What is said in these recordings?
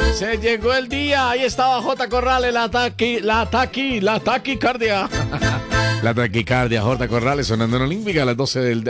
Se llegó el día, ahí estaba J. Corrales, la taquicardia. La taquicardia, J. Corrales sonando en Olímpica a las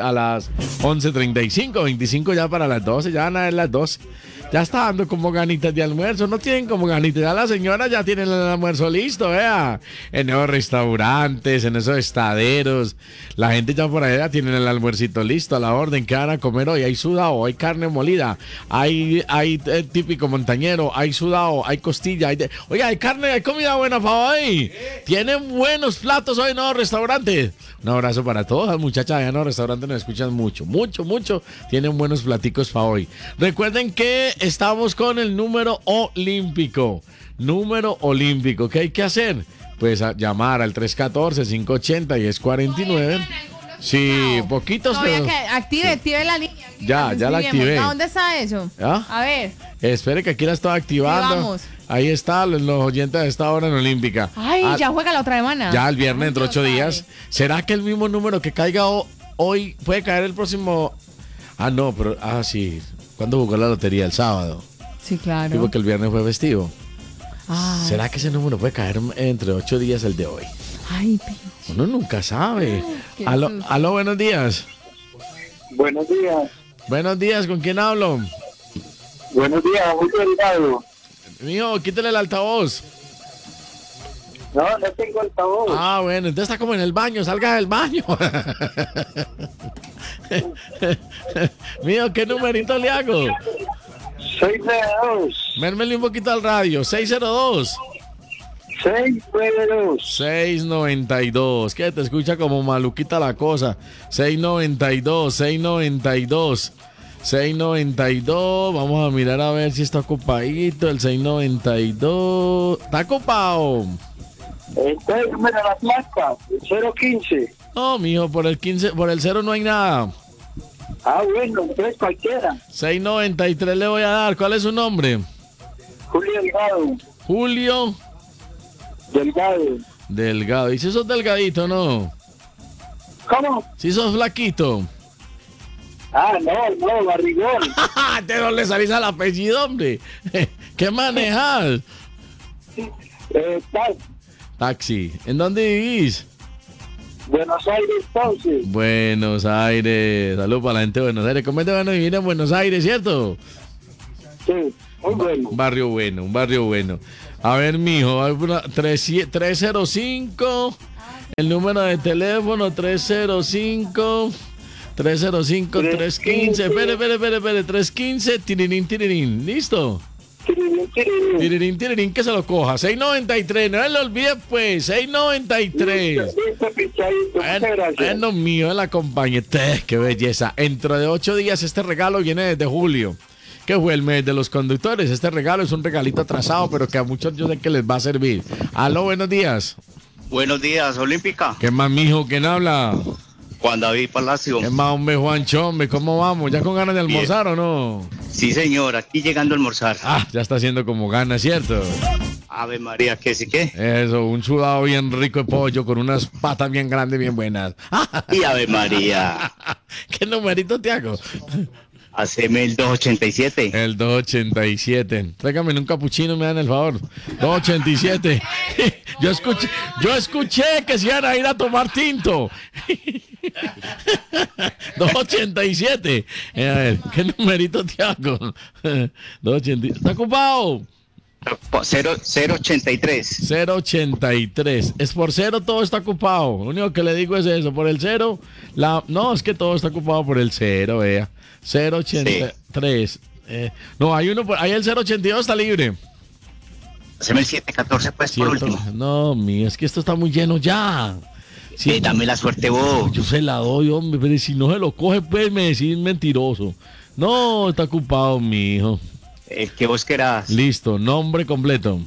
11:35, 25 ya para las 12, ya van a ver las 12. Ya está dando como ganitas de almuerzo, no tienen como ganitas, ya las señoras ya tienen el almuerzo listo, vea, en esos restaurantes, en esos estaderos, la gente ya por allá tienen el almuercito listo, a la orden, ¿qué van a comer hoy? Hay sudado, hay carne molida, hay típico montañero, hay sudado, hay costilla, oiga, hay carne, hay comida buena para hoy, tienen buenos platos hoy en los restaurantes. Un abrazo para todas las muchachas allá en los restaurantes, nos escuchan mucho, tienen buenos platicos para hoy. Recuerden que estamos con el número olímpico, ¿qué hay que hacer? Pues llamar al 314-580-1049. Sí, poquitos, todavía pero... que active la línea. Ya la activé. ¿A dónde está eso? ¿Ah? A ver. Espere que aquí la estoy activando. Sí, vamos. Ahí está, los oyentes de esta hora en Olímpica. Ay, ya juega la otra semana. Ya el viernes, dentro de 8 días. ¿Será que el mismo número que caiga hoy puede caer el próximo? Ah, no, pero... Ah, sí. ¿Cuándo jugó la lotería? El sábado. Sí, claro. Digo que el viernes fue festivo. Ay. ¿Será que ese número puede caer entre 8 días el de hoy? Ay, uno nunca sabe. Aló, buenos días. Buenos días. Buenos días, ¿con quién hablo? Buenos días, Julio Delgado. Mijo, quítale el altavoz. No tengo altavoz. Ah, bueno, entonces está como en el baño, salga del baño. Mijo, ¿qué numerito le hago? 692. Mérmele un poquito al radio, 602. 692. Que te escucha como maluquita la cosa. 692. Vamos a mirar a ver si está ocupadito. El 692. ¿Está ocupado? Entonces, mira la placa, el 015. No, mijo, por el 0 no hay nada. Ah, bueno, entonces cualquiera. 693 le voy a dar. ¿Cuál es su nombre? Julio Delgado. Julio Delgado. ¿Y si sos delgadito, no? ¿Cómo? Si sos flaquito. Ah, no, barrigón. Te no le salís al apellido, hombre. ¿Qué manejas? Taxi. ¿En dónde vivís? Buenos Aires, entonces. Buenos Aires. Saludos para la gente de Buenos Aires. ¿Cómo te van a vivir en Buenos Aires, cierto? Sí, muy bueno. Un barrio bueno. A ver, mijo, 305. El número de teléfono 305-315. Espere. 315, tirirín. ¿Listo? Tirirín, que se lo coja. 693, no le olvide, pues. 693. Bueno, mío, la compañía. Qué belleza. Dentro de 8 días, este regalo viene desde julio, que fue el mes de los conductores. Este regalo es un regalito atrasado, pero que a muchos yo sé que les va a servir. Aló, buenos días. Buenos días, Olímpica. ¿Qué más, mijo? ¿Quién habla? Juan David Palacio. ¿Qué más, hombre, Juancho, hombre? ¿Cómo vamos? ¿Ya con ganas de almorzar o no? Sí, señor, aquí llegando a almorzar. Ah, ya está haciendo como ganas, ¿cierto? Ave María, ¿qué sí qué? Eso, un sudado bien rico de pollo con unas patas bien grandes, bien buenas. Y Ave María. ¿Qué numerito te hago? Haceme el 287. El 287. Tráigame un capuchino, me dan el favor. 287. Yo escuché que se iban a ir a tomar tinto. 287. A ver, ¿qué numerito te hago? 287. ¿Está ocupado? 083. 083. Es por 0 todo está ocupado. Lo único que le digo es eso. Por el 0, no, es que todo está ocupado por el 0, vea. 083. Sí. No, hay uno, ahí el 082 está libre. Haceme el 714, pues, por último. No, mío, es que esto está muy lleno ya. Sí, dame la suerte vos. Yo se la doy, hombre, pero si no se lo coge, pues me decís mentiroso. No, está ocupado, mijo. El que vos querás. Listo, nombre completo.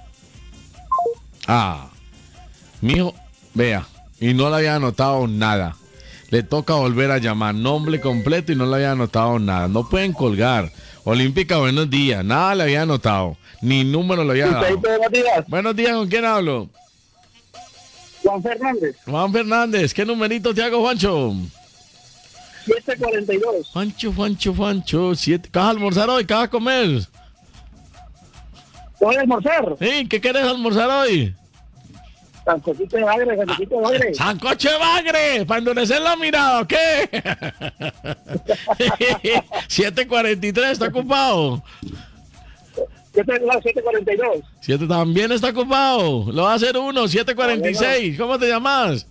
Mijo, vea, y no le había anotado nada. Le toca volver a llamar, nombre completo y no le había anotado nada. No pueden colgar. Olímpica, buenos días. Nada le había anotado. Ni número le había dado. Buenos días. Buenos días, ¿con quién hablo? Juan Fernández. Juan Fernández. ¿Qué numerito te hago, Juancho? 742. Juancho. ¿Qué vas a almorzar hoy? ¿Qué vas a comer? ¿Voy a almorzar? Sí, ¿qué quieres almorzar hoy? Sancochito de bagre, sancochito de bagre. ¡Sancocho de bagre! ¿Para endurecer la mirada o qué? 7:43, ¿está ocupado? 7:42. 7 también está ocupado. Lo va a hacer uno, 7:46. ¿Cómo te llamas?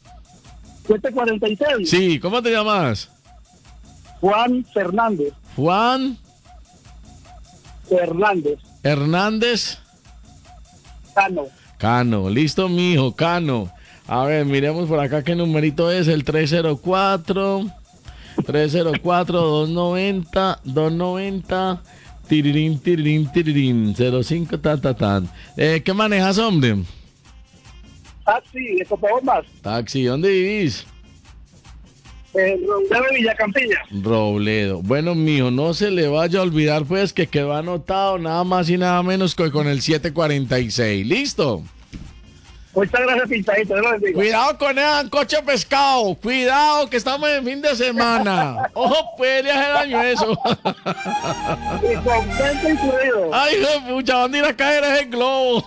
7:46. Sí, ¿cómo te llamas? Juan Fernández. Juan Fernández. Hernández Cano. Cano. Listo, mijo, Cano. A ver, miremos por acá qué numerito es. El 304-290. Tirirín, tirirín, tirirín. 05, tan. ¿Qué manejas, hombre? Taxi, de Copabombas. Taxi, ¿dónde vivís? Robledo de Villacampilla. Robledo. Bueno, mijo, no se le vaya a olvidar, pues, que quedó anotado nada más y nada menos que con el 7:46. ¿Listo? Muchas gracias, Pintadito. Dios lo bendiga. Cuidado con el sancocho de pescado. Cuidado, que estamos en fin de semana. Ojo, puede hacer daño eso. Y contento incluido. Ay, hijo de pucha, ¿dónde ir a caer ese globo?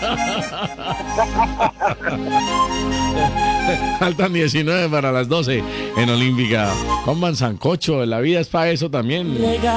Faltan 19 para las 12 en Olímpica. Coman sancocho, la vida es para eso también.